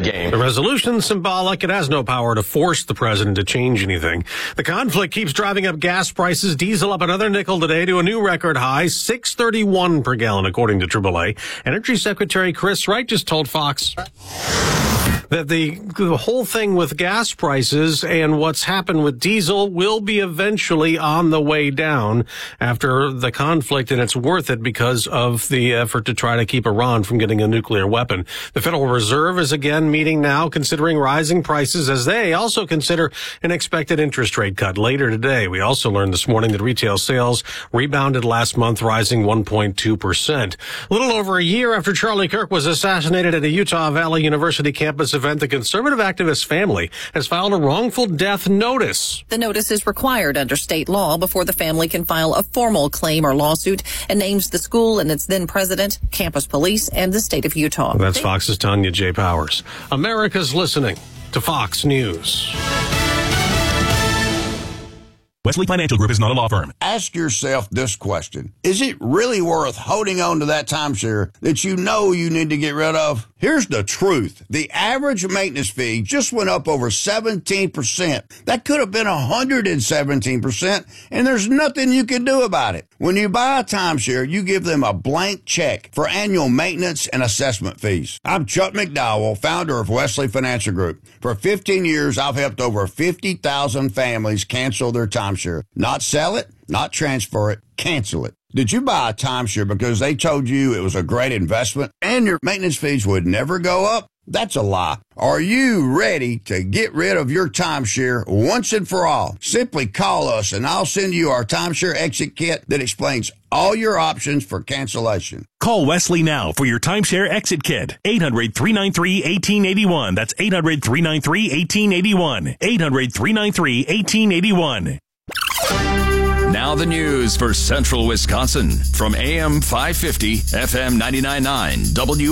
game. The resolution is symbolic. It has no power to force the president to change anything. The conflict keeps driving up gas prices. Diesel up another nickel today to a new record high, $6.31 per gallon, according to AAA. Energy Secretary Chris Wright just told Fox that the whole thing with gas prices and what's happened with diesel will be eventually on the way down after the conflict, and it's worth it because of the effort to try to keep Iran from getting a nuclear weapon. The Federal Reserve is again meeting now, considering rising prices as they also consider an expected interest rate cut later today. We also learned this morning that retail sales rebounded last month, rising 1.2%. A little over a year after Charlie Kirk was assassinated at a Utah Valley University campus event, the conservative activist family has filed a wrongful death notice. The notice is required under state law before the family can file a formal claim or lawsuit, and names the school and its then president, campus police, and the state of Utah. That's Fox's Tanya J. Powers. America's listening to Fox News. Wesley Financial Group is not a law firm. Ask yourself this question. Is it really worth holding on to that timeshare that you know you need to get rid of? Here's the truth. The average maintenance fee just went up over 17%. That could have been 117%, and there's nothing you can do about it. When you buy a timeshare, you give them a blank check for annual maintenance and assessment fees. I'm Chuck McDowell, founder of Wesley Financial Group. For 15 years, I've helped over 50,000 families cancel their timeshare. Not sell it, not transfer it, cancel it. Did you buy a timeshare because they told you it was a great investment and your maintenance fees would never go up? That's a lie. Are you ready to get rid of your timeshare once and for all? Simply call us and I'll send you our timeshare exit kit that explains all your options for cancellation. Call Wesley now for your timeshare exit kit. 800-393-1881. That's 800-393-1881. 800-393-1881. Now the news for Central Wisconsin from AM 550, FM 99.9,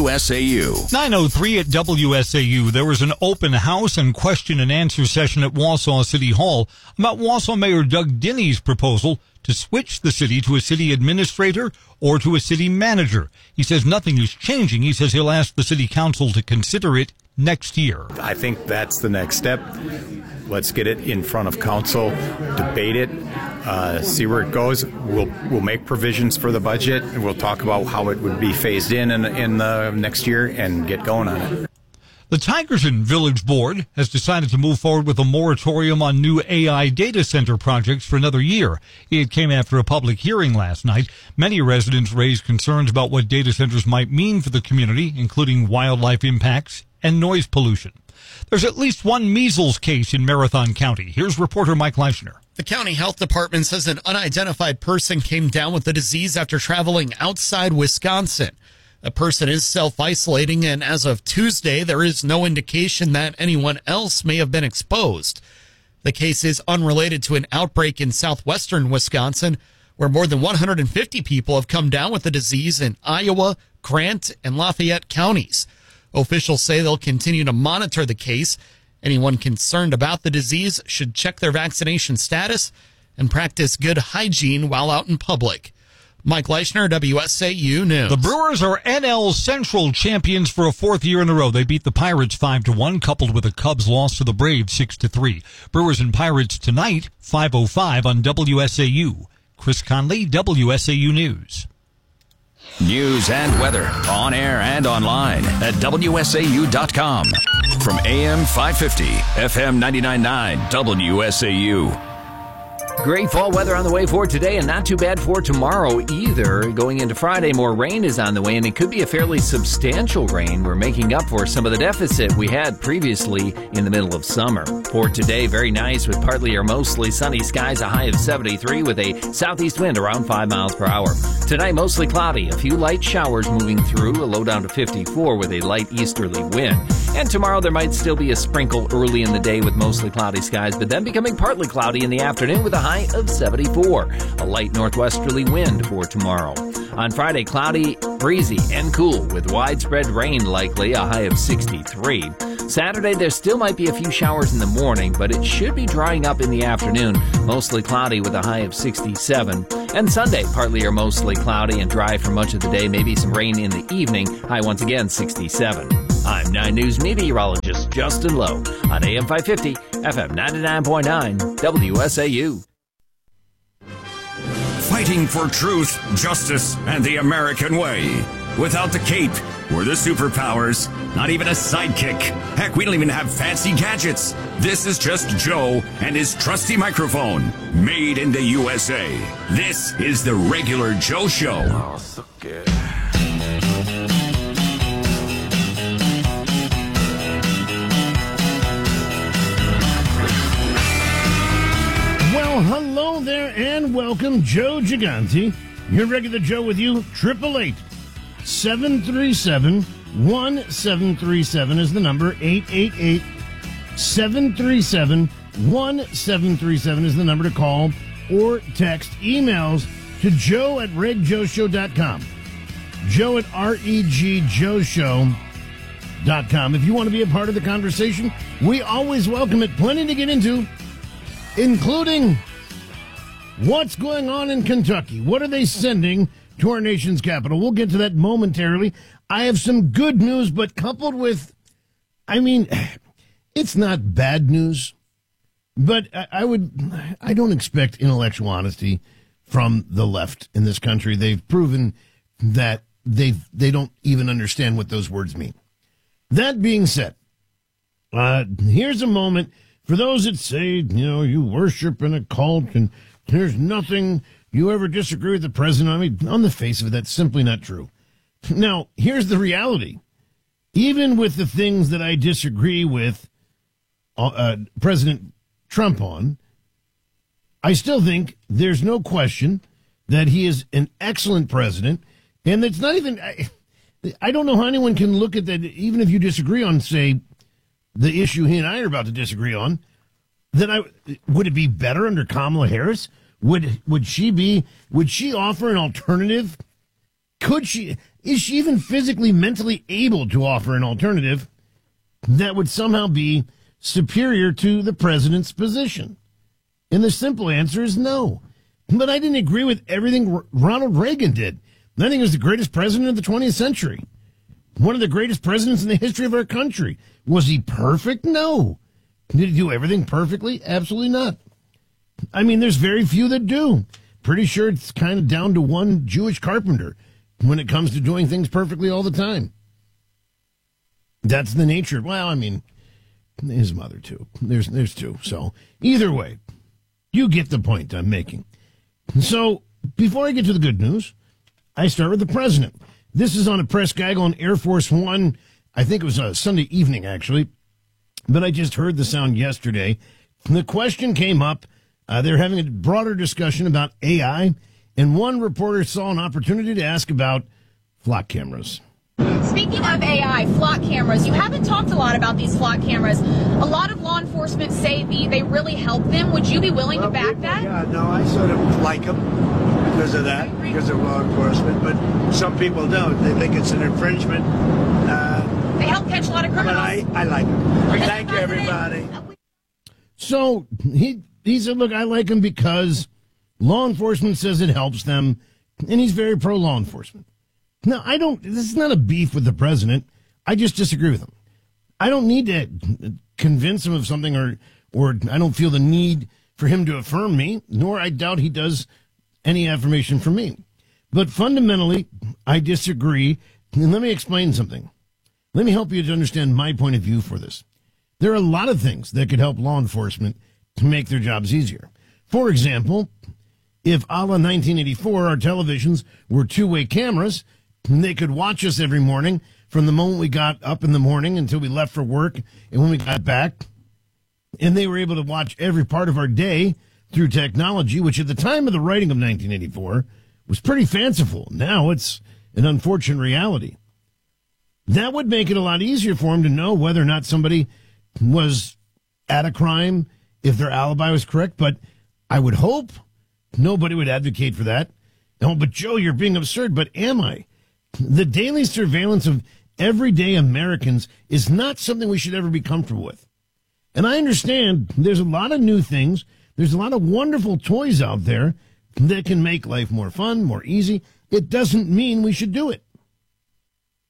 WSAU. 9:03 at WSAU. There was an open house and question and answer session at Wausau City Hall about Wausau Mayor Doug Dinney's proposal to switch the city to a city administrator or to a city manager. He says nothing is changing. He says he'll ask the city council to consider it next year. I think that's the next step. Let's get it in front of council, debate it, see where it goes. We'll make provisions for the budget, and we'll talk about how it would be phased in the next year and get going on it. The Tigerton Village Board has decided to move forward with a moratorium on new AI data center projects for another year. It came after a public hearing last night. Many residents raised concerns about what data centers might mean for the community, including wildlife impacts and noise pollution. There's at least one measles case in Marathon County. Here's reporter Mike Leischner. The county health department says an unidentified person came down with the disease after traveling outside Wisconsin. The person is self-isolating, and as of Tuesday, there is no indication that anyone else may have been exposed. The case is unrelated to an outbreak in southwestern Wisconsin, where more than 150 people have come down with the disease in Iowa, Grant, and Lafayette counties. Officials say they'll continue to monitor the case. Anyone concerned about the disease should check their vaccination status and practice good hygiene while out in public. Mike Leischner, WSAU News. The Brewers are NL Central champions for a fourth year in a row. They beat the Pirates 5-1, coupled with a Cubs loss to the Braves 6-3. Brewers and Pirates tonight, 5:05 on WSAU. Chris Conley, WSAU News. News and weather on air and online at WSAU.com. From AM 550, FM 99.9, WSAU. Great fall weather on the way for today, and not too bad for tomorrow either. Going into Friday, more rain is on the way, and it could be a fairly substantial rain. We're making up for some of the deficit we had previously in the middle of summer. For today, very nice with partly or mostly sunny skies, a high of 73 with a southeast wind around 5 miles per hour. Tonight, mostly cloudy, a few light showers moving through, a low down to 54 with a light easterly wind. And tomorrow, there might still be a sprinkle early in the day with mostly cloudy skies, but then becoming partly cloudy in the afternoon with a high of 74. A light northwesterly wind for tomorrow. On Friday, cloudy, breezy, and cool with widespread rain likely, a high of 63. Saturday, there still might be a few showers in the morning, but it should be drying up in the afternoon, mostly cloudy with a high of 67. And Sunday, partly or mostly cloudy and dry for much of the day, maybe some rain in the evening, high once again 67. I'm 9 News meteorologist Justin Lowe on AM 550, FM 99.9, WSAU. Fighting for truth, justice, and the American way. Without the cape or the superpowers, not even a sidekick. Heck, we don't even have fancy gadgets. This is just Joe and his trusty microphone, made in the USA. This is the Regular Joe Show. Oh, so good. Well, hello there and welcome, Joe Gigante. Your Regular Joe with you, 888-737-1737 is the number, 888-737-1737 is the number to call or text. Emails to joe@regjoeshow.com, joe@regjoeshow.com. If you want to be a part of the conversation, we always welcome it. Plenty to get into, including what's going on in Kentucky. What are they sending to our nation's capital? We'll get to that momentarily. I have some good news, but coupled with, it's not bad news, but I don't expect intellectual honesty from the left in this country. They've proven that they don't even understand what those words mean. That being said, here's a moment for those that say, you worship in a cult and there's nothing you ever disagree with the president. On the face of it, that's simply not true. Now, here's the reality. Even with the things that I disagree with President Trump on, I still think there's no question that he is an excellent president. And it's not even, I don't know how anyone can look at that, even if you disagree on, say, the issue he and I are about to disagree on, would it be better under Kamala Harris? Would she offer an alternative? Is she even physically, mentally able to offer an alternative that would somehow be superior to the president's position? And the simple answer is no. But I didn't agree with everything Ronald Reagan did. I think he was the greatest president of the 20th century. One of the greatest presidents in the history of our country. Was he perfect? No. Did he do everything perfectly? Absolutely not. There's very few that do. Pretty sure it's kind of down to one Jewish carpenter when it comes to doing things perfectly all the time. That's the nature. Well, his mother too. There's two. So either way, you get the point I'm making. So before I get to the good news, I start with the president. This is on a press gaggle on Air Force One. I think it was a Sunday evening, actually. But I just heard the sound yesterday. The question came up. They're having a broader discussion about AI. And one reporter saw an opportunity to ask about flock cameras. Speaking of AI, flock cameras, you haven't talked a lot about these flock cameras. A lot of law enforcement say they really help them. Would you be willing to back that? Yeah, no, I sort of like them because of that, because of law enforcement. But some people don't. They think it's an infringement. They help catch a lot of criminals. I like them. Thank you, everybody. So he said, look, I like them because law enforcement says it helps them, and he's very pro-law enforcement. Now, this is not a beef with the president. I just disagree with him. I don't need to convince him of something or I don't feel the need for him to affirm me, nor I doubt he does any affirmation for me. But fundamentally, I disagree, and let me explain something. Let me help you to understand my point of view for this. There are a lot of things that could help law enforcement to make their jobs easier. For example, if a la 1984, our televisions were two-way cameras, they could watch us every morning from the moment we got up in the morning until we left for work and when we got back. And they were able to watch every part of our day through technology, which at the time of the writing of 1984 was pretty fanciful. Now it's an unfortunate reality. That would make it a lot easier for him to know whether or not somebody was at a crime, if their alibi was correct. But I would hope nobody would advocate for that. No, but Joe, you're being absurd. But am I? The daily surveillance of everyday Americans is not something we should ever be comfortable with. And I understand there's a lot of new things. There's a lot of wonderful toys out there that can make life more fun, more easy. It doesn't mean we should do it.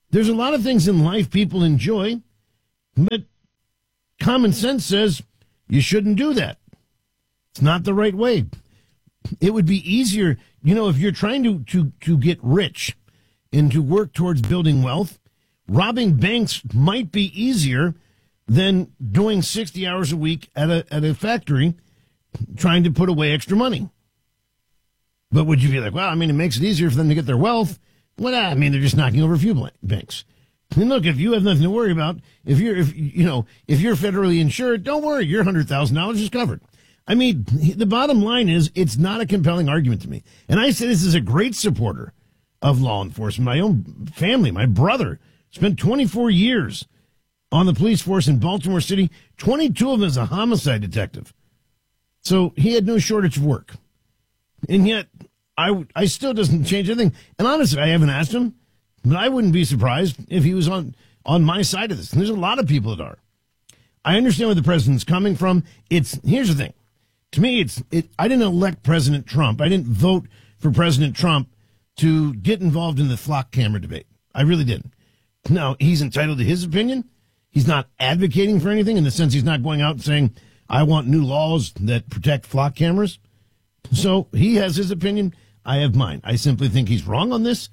There's a lot of things in life people enjoy, but common sense says you shouldn't do that. It's not the right way. It would be easier, if you're trying to get rich and to work towards building wealth, robbing banks might be easier than doing 60 hours a week at a factory trying to put away extra money. But would you be like, well, it makes it easier for them to get their wealth? Well, they're just knocking over a few banks. And look, if you have nothing to worry about, if you're federally insured, don't worry, your $100,000 is covered. The bottom line is it's not a compelling argument to me. And I say this as a great supporter of law enforcement. My own family, my brother, spent 24 years on the police force in Baltimore City, 22 of them as a homicide detective. So he had no shortage of work. And yet, I still doesn't change anything. And honestly, I haven't asked him, but I wouldn't be surprised if he was on my side of this. And there's a lot of people that are. I understand where the president's coming from. Here's the thing. To me, I didn't elect President Trump. I didn't vote for President Trump to get involved in the flock camera debate. I really didn't. Now, he's entitled to his opinion. He's not advocating for anything in the sense he's not going out and saying, I want new laws that protect flock cameras. So he has his opinion. I have mine. I simply think he's wrong on this.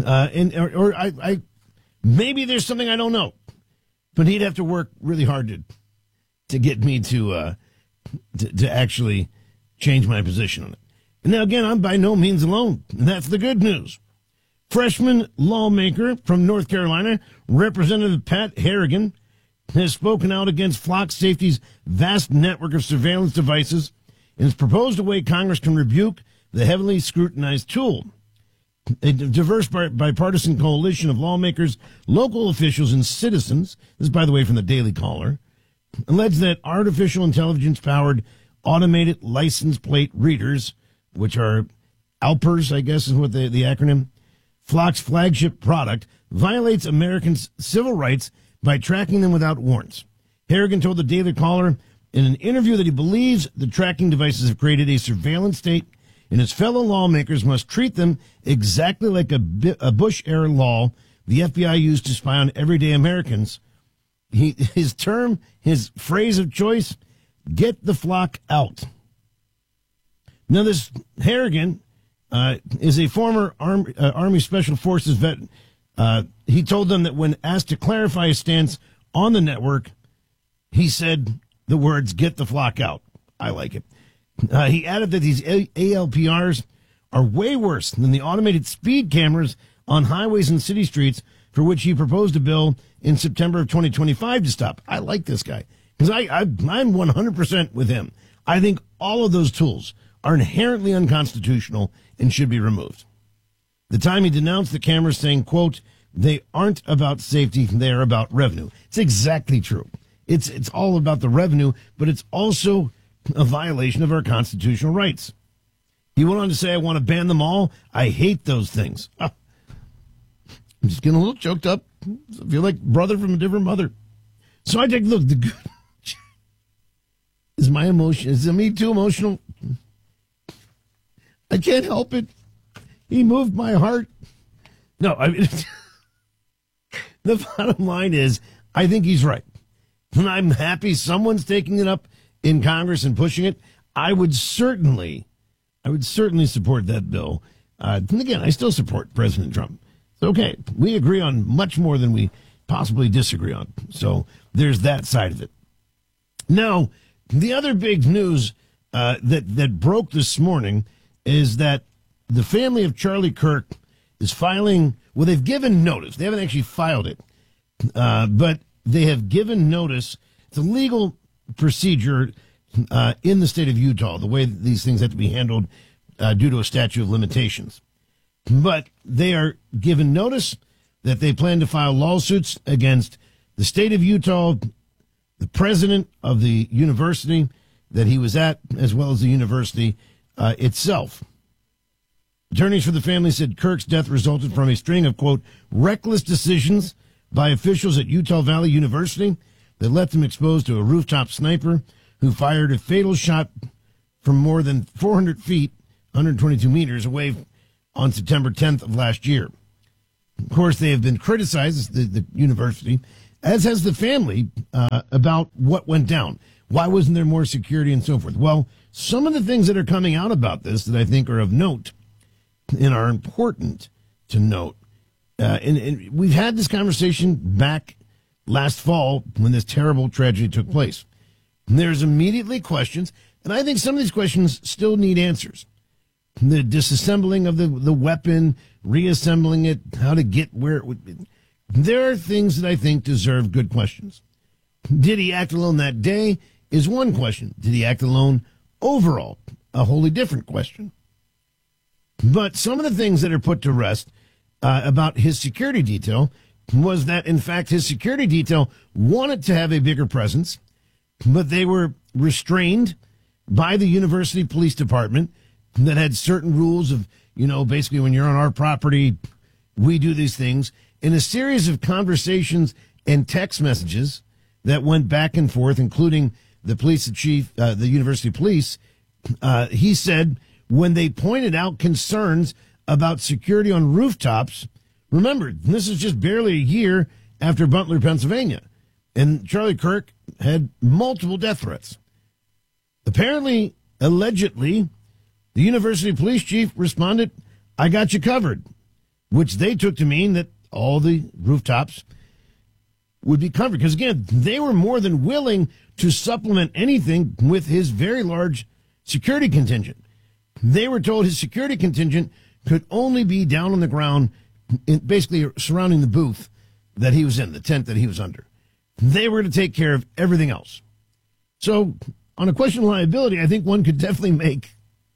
Maybe there's something I don't know, but he'd have to work really hard to get me to actually change my position on it. And now, again, I'm by no means alone. And that's the good news. Freshman lawmaker from North Carolina, Representative Pat Harrigan, has spoken out against Flock Safety's vast network of surveillance devices and has proposed a way Congress can rebuke the heavily scrutinized tool. A diverse bipartisan coalition of lawmakers, local officials, and citizens, this is, by the way, from the Daily Caller, allege that artificial intelligence-powered automated license plate readers, which are ALPRs, I guess is what the acronym, Flock's flagship product, violates Americans' civil rights by tracking them without warrants. Harrigan told the Daily Caller in an interview that he believes the tracking devices have created a surveillance state and his fellow lawmakers must treat them exactly like a Bush-era law the FBI used to spy on everyday Americans. His phrase of choice, get the flock out. Now, this Harrigan is a former Army Special Forces vet. He told them that when asked to clarify his stance on the network, he said the words, get the flock out. I like it. He added that these ALPRs are way worse than the automated speed cameras on highways and city streets for which he proposed a bill in September of 2025 to stop. I like this guy because I'm 100% with him. I think all of those tools are inherently unconstitutional and should be removed. The time he denounced the cameras saying, quote, they aren't about safety, they're about revenue. It's exactly true. It's all about the revenue, but it's also a violation of our constitutional rights. He went on to say, I want to ban them all. I hate those things. I'm just getting a little choked up. I feel like brother from a different mother. So I take, look, the good is my emotion. Is it me too emotional? I can't help it. He moved my heart. No, the bottom line is, I think he's right. And I'm happy someone's taking it up in Congress and pushing it. I would certainly support that bill. And again, I still support President Trump. It's okay. We agree on much more than we possibly disagree on. So there's that side of it. Now, the other big news that broke this morning is that the family of Charlie Kirk is filing, well, they've given notice. They haven't actually filed it, but they have given notice. It's a legal procedure in the state of Utah, the way that these things have to be handled due to a statute of limitations. But they are given notice that they plan to file lawsuits against the state of Utah, the president of the university that he was at, as well as the university itself. Attorneys for the family said Kirk's death resulted from a string of, quote, reckless decisions by officials at Utah Valley University that left him exposed to a rooftop sniper who fired a fatal shot from more than 400 feet, 122 meters away on September 10th of last year. Of course, they have been criticized, the university, as has the family, about what went down. Why wasn't there more security and so forth? Well, some of the things that are coming out about this that I think are of note and are important to note. And we've had this conversation back last fall when this terrible tragedy took place. And there's immediately questions, and I think some of these questions still need answers. The disassembling of the weapon, reassembling it, how to get where it would be. There are things that I think deserve good questions. Did he act alone that day is one question. Did he act alone overall? A wholly different question. But some of the things that are put to rest about his security detail was that, in fact, his security detail wanted to have a bigger presence, but they were restrained by the university police department that had certain rules of, basically when you're on our property, we do these things. In a series of conversations and text messages that went back and forth, including the police chief, the university police, he said when they pointed out concerns about security on rooftops, remember, this is just barely a year after Butler, Pennsylvania, and Charlie Kirk had multiple death threats. Apparently, allegedly, the university police chief responded, "I got you covered," which they took to mean that all the rooftops would be covered. Because, again, they were more than willing to supplement anything with his very large security contingent. They were told his security contingent could only be down on the ground, basically surrounding the booth that he was in, the tent that he was under. They were to take care of everything else. So, on a question of liability, I think one could definitely make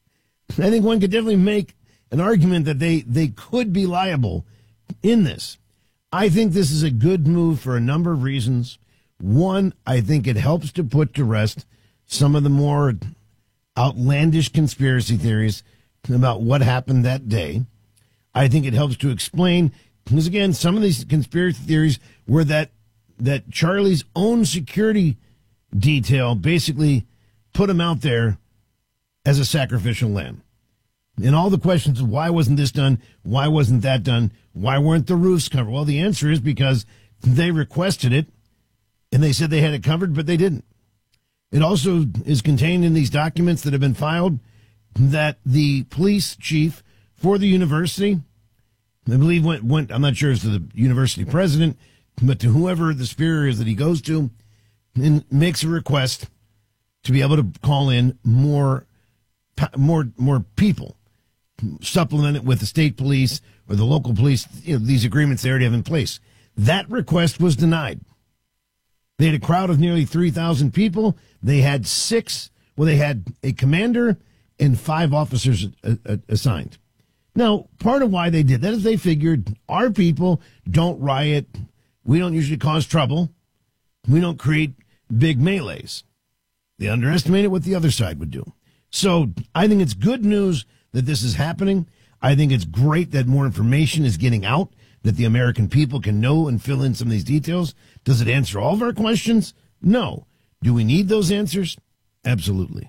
an argument that they could be liable in this. I think this is a good move for a number of reasons. One, I think it helps to put to rest some of the more outlandish conspiracy theories about what happened that day. I think it helps to explain, because again, some of these conspiracy theories were that Charlie's own security detail basically put him out there as a sacrificial lamb. And all the questions of why wasn't this done? Why wasn't that done? Why weren't the roofs covered? Well, the answer is because they requested it and they said they had it covered, but they didn't. It also is contained in these documents that have been filed that the police chief for the university, I believe went I'm not sure it's to the university president, but to whoever the superior is that he goes to, and makes a request to be able to call in more people, supplement it with the state police or the local police, these agreements they already have in place. That request was denied. They had a crowd of nearly 3,000 people. They had they had a commander and 5 officers assigned. Now, part of why they did that is they figured our people don't riot. We don't usually cause trouble. We don't create big melees. They underestimated what the other side would do. So I think it's good news that this is happening. I think it's great that more information is getting out, that the American people can know and fill in some of these details. Does it answer all of our questions? No. Do we need those answers? Absolutely.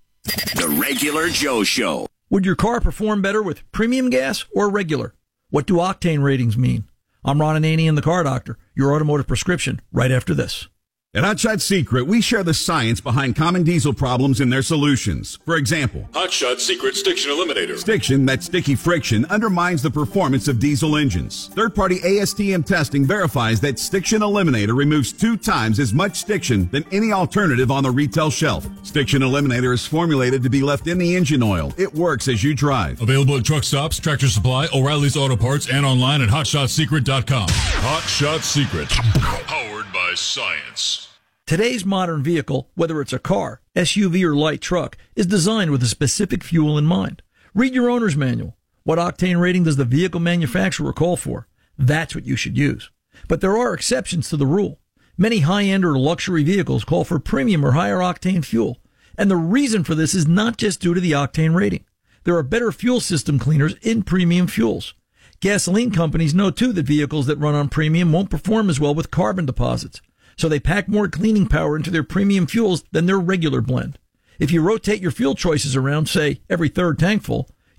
The Regular Joe Show. Would your car perform better with premium gas or regular? What do octane ratings mean? I'm Ron Ananian, the Car Doctor, your automotive prescription, right after this. At Hot Shot Secret, we share the science behind common diesel problems and their solutions. For example, Hot Shot Secret Stiction Eliminator. Stiction, that sticky friction, undermines the performance of diesel engines. Third-party ASTM testing verifies that Stiction Eliminator removes 2 times as much stiction than any alternative on the retail shelf. Stiction Eliminator is formulated to be left in the engine oil. It works as you drive. Available at truck stops, Tractor Supply, O'Reilly's Auto Parts, and online at HotShotSecret.com. Hot Shot Secret. Powered by science. Today's modern vehicle, whether it's a car, SUV, or light truck, is designed with a specific fuel in mind. Read your owner's manual. What octane rating does the vehicle manufacturer call for? That's what you should use. But there are exceptions to the rule. Many high-end or luxury vehicles call for premium or higher octane fuel. And the reason for this is not just due to the octane rating. There are better fuel system cleaners in premium fuels. Gasoline companies know, too, that vehicles that run on premium won't perform as well with carbon deposits. So they pack more cleaning power into their premium fuels than their regular blend. If you rotate your fuel choices around, say, every third tankful,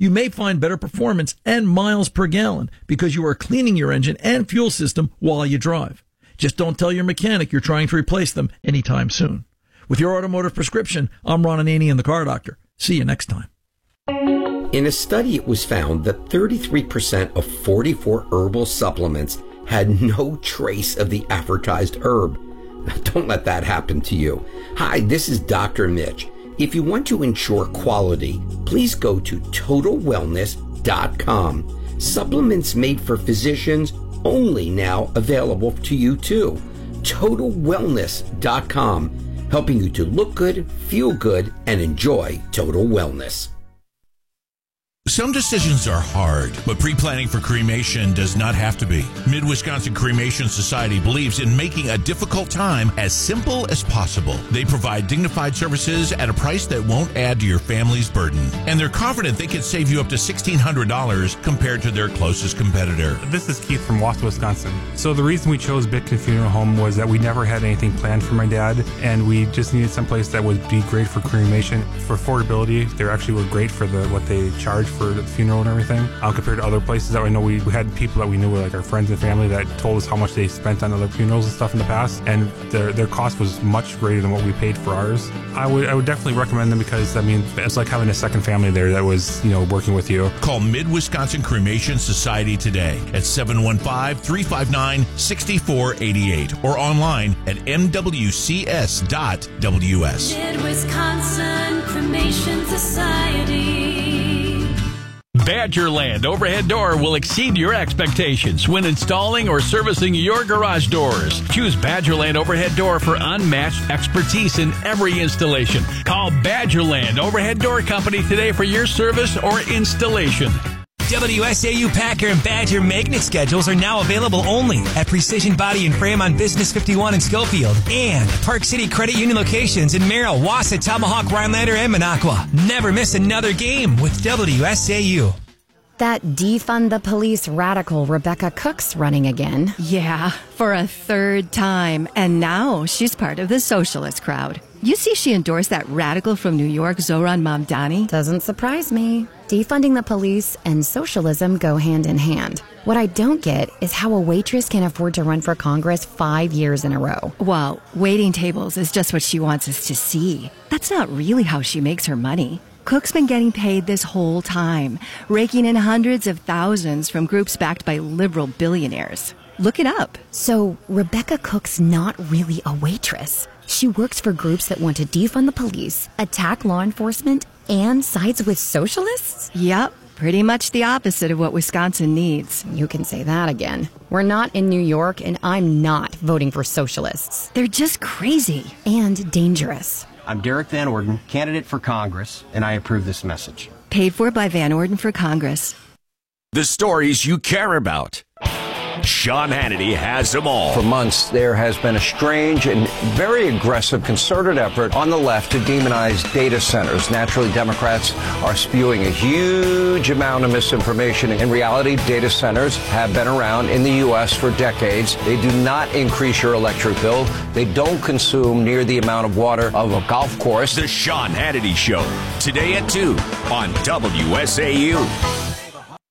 You may find better performance and miles per gallon because you are cleaning your engine and fuel system while you drive. Just don't tell your mechanic you're trying to replace them anytime soon. With your automotive prescription, I'm Ron Ananian, the Car Doctor. See you next time. In a study, it was found that 33% of 44 herbal supplements had no trace of the advertised herb. Now, don't let that happen to you. Hi, this is Dr. Mitch. If you want to ensure quality, please go to TotalWellness.com. Supplements made for physicians, only now available to you too. TotalWellness.com, helping you to look good, feel good, and enjoy total wellness. Some decisions are hard, but pre-planning for cremation does not have to be. Mid-Wisconsin Cremation Society believes in making a difficult time as simple as possible. They provide dignified services at a price that won't add to your family's burden. And they're confident they can save you up to $1,600 compared to their closest competitor. This is Keith from Wausau, Wisconsin. So the reason we chose Bitkin Funeral Home was that we never had anything planned for my dad, and we just needed someplace that would be great for cremation. For affordability, they actually were great for what they charge for the funeral and everything, compared to other places that I know we had people that we knew were like our friends and family that told us how much they spent on other funerals and stuff in the past, and their cost was much greater than what we paid for ours. I would definitely recommend them because, I mean, it's like having a second family there that was, working with you. Call Mid-Wisconsin Cremation Society today at 715-359-6488 or online at mwcs.ws. Mid-Wisconsin Cremation Society. Badgerland Overhead Door will exceed your expectations when installing or servicing your garage doors. Choose Badgerland Overhead Door for unmatched expertise in every installation. Call Badgerland Overhead Door Company today for your service or installation. WSAU Packer and Badger magnet schedules are now available only at Precision Body and Frame on Business 51 in Schofield and Park City Credit Union locations in Merrill, Wausau, Tomahawk, Rhinelander, and Minocqua. Never miss another game with WSAU. That defund the police radical Rebecca Cook's running again. Yeah, for a third time. And now she's part of the socialist crowd. You see she endorsed that radical from New York, Zohran Mamdani? Doesn't surprise me. Defunding the police and socialism go hand in hand. What I don't get is how a waitress can afford to run for Congress 5 years in a row. Well, waiting tables is just what she wants us to see. That's not really how she makes her money. Cook's been getting paid this whole time, raking in hundreds of thousands from groups backed by liberal billionaires. Look it up. So Rebecca Cook's not really a waitress. She works for groups that want to defund the police, attack law enforcement, and sides with socialists? Yep, pretty much the opposite of what Wisconsin needs. You can say that again. We're not in New York, and I'm not voting for socialists. They're just crazy. And dangerous. I'm Derek Van Orden, candidate for Congress, and I approve this message. Paid for by Van Orden for Congress. The stories you care about. Sean Hannity has them all. For months, there has been a strange and very aggressive concerted effort on the left to demonize data centers. Naturally, Democrats are spewing a huge amount of misinformation. In reality, data centers have been around in the U.S. for decades. They do not increase your electric bill. They don't consume near the amount of water of a golf course. The Sean Hannity Show, today at 2 on WSAU.